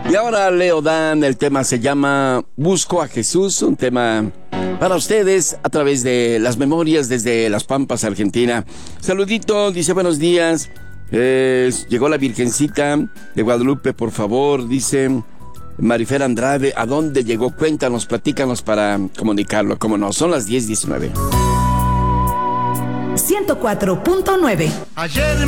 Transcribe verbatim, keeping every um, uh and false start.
Y ahora Leo Dan, el tema se llama Busco a Jesús, un tema para ustedes a través de las memorias desde Las Pampas, Argentina. Saludito, dice buenos días, eh, llegó la Virgencita de Guadalupe, por favor, dice Marifer Andrade, ¿a dónde llegó? Cuéntanos, platícanos para comunicarlo, cómo no, son las diez diecinueve. ciento cuatro punto nueve. Ayer